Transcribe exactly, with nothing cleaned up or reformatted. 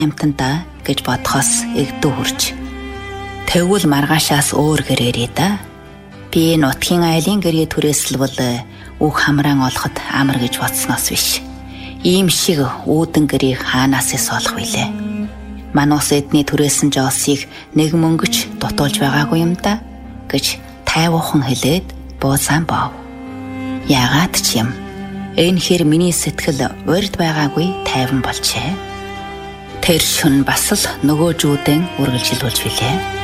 юмтандаа гэж бодхоос эгдүү хурж. Тэгвэл маргаашаас өөр гэрээрээ да. Би нутгийн айлын гэрээ түрээсэлбэл үг хамраан олоход амар гэж бодсноос биш. Ийм шиг үүдэн гэрийг хаанаас эс олох вүлээ. Манус эдний түрээсэн жоосыг нэг мөнгөч дутуулж байгаагүй юм да гэж тайвуухан хэлээд буусан бов. Яагаад ч юм. Энэ хэр миний сэтгэл урд байгаагүй тайван болжээ. Тэр шүн бас л нөгөө жүүдэн үргэлжилүүлж билээ.